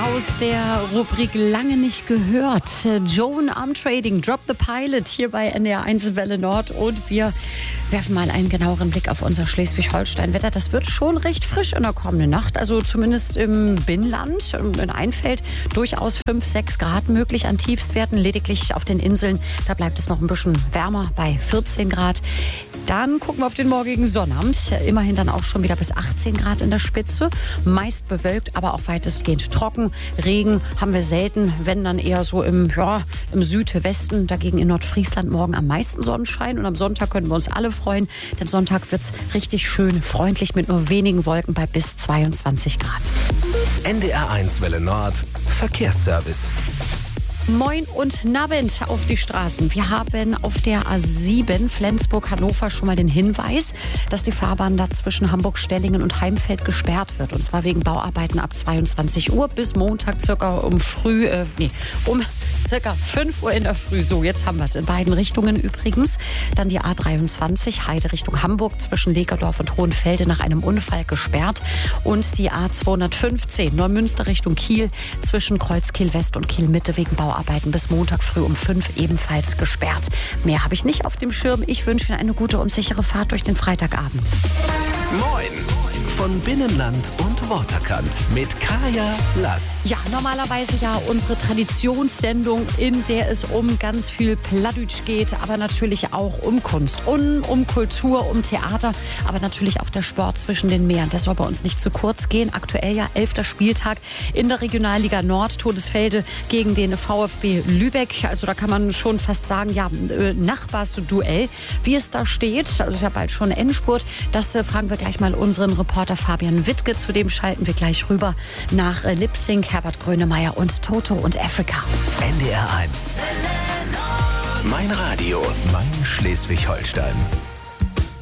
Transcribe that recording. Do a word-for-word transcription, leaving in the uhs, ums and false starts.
Aus der Rubrik Lange nicht gehört. Joan Arm Trading, Drop the Pilot hier bei N D R eins Welle Nord. Und wir werfen mal einen genaueren Blick auf unser Schleswig-Holstein-Wetter. Das wird schon recht frisch in der kommenden Nacht. Also zumindest im Binnenland, in Einfeld, durchaus fünf, sechs Grad möglich an Tiefstwerten. Lediglich auf den Inseln, da bleibt es noch ein bisschen wärmer bei vierzehn Grad. Dann gucken wir auf den morgigen Sonnabend. Immerhin dann auch schon wieder bis achtzehn Grad in der Spitze. Meist bewölkt, aber auch weitestgehend trocken. Regen haben wir selten, wenn dann eher so im, ja, im Südwesten. Dagegen in Nordfriesland morgen am meisten Sonnenschein. Und am Sonntag können wir uns alle freuen. Denn Sonntag wird es richtig schön freundlich mit nur wenigen Wolken bei bis zweiundzwanzig Grad. N D R eins Welle Nord Verkehrsservice. Moin und Nabend auf die Straßen. Wir haben auf der A sieben Flensburg-Hannover schon mal den Hinweis, dass die Fahrbahn da zwischen Hamburg-Stellingen und Heimfeld gesperrt wird. Und zwar wegen Bauarbeiten ab zweiundzwanzig Uhr bis Montag circa um früh, äh, nee, um circa fünf Uhr in der Früh. So, jetzt haben wir es in beiden Richtungen übrigens. Dann die A dreiundzwanzig, Heide Richtung Hamburg zwischen Legerdorf und Hohenfelde nach einem Unfall gesperrt. Und die A zweihundertfünfzehn, Neumünster Richtung Kiel zwischen Kreuzkiel West und Kiel Mitte wegen Bauarbeiten. Arbeiten bis Montag früh um fünf ebenfalls gesperrt. Mehr habe ich nicht auf dem Schirm. Ich wünsche Ihnen eine gute und sichere Fahrt durch den Freitagabend. Moin von Binnenland und Waterkant mit Kaya Lass. Ja, normalerweise ja unsere Traditionssendung, in der es um ganz viel Plattdeutsch geht, aber natürlich auch um Kunst, um, um Kultur, um Theater, aber natürlich auch der Sport zwischen den Meeren. Das soll bei uns nicht zu kurz gehen. Aktuell ja elfter Spieltag in der Regionalliga Nord, Todesfelde gegen den VfB Lübeck. Also da kann man schon fast sagen, ja, Nachbarsduell. Wie es da steht, also ist ja bald schon Endspurt, das äh, fragen wir gleich mal unseren Reporter Fabian Wittke. Zudem schalten wir gleich rüber nach äh, Lip-Sync, Herbert Grönemeyer und Toto und Africa. N D R eins. Mein Radio, mein Schleswig-Holstein.